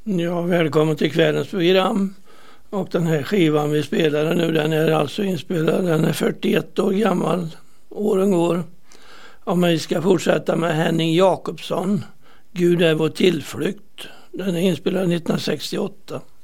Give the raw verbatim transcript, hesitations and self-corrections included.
Ja, välkommen till kvällens program. Och den här skivan vi spelar nu, den är alltså inspelad, den är fyrtioett år gammal, åren går. Om vi ska fortsätta med Henning Jakobsson, Gud är vår tillflykt. Den är inspelad nittonhundrasextioåtta.